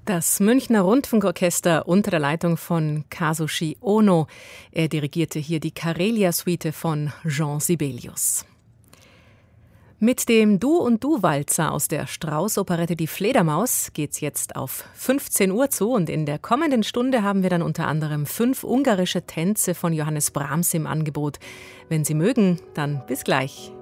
Das Münchner Rundfunkorchester unter der Leitung von Kazushi Ono. Er dirigierte hier die Karelia-Suite von Jean Sibelius. Mit dem Du und Du-Walzer aus der Strauss-Operette Die Fledermaus geht's jetzt auf 15 Uhr zu und in der kommenden Stunde haben wir dann unter anderem 5 ungarische Tänze von Johannes Brahms im Angebot. Wenn Sie mögen, dann bis gleich.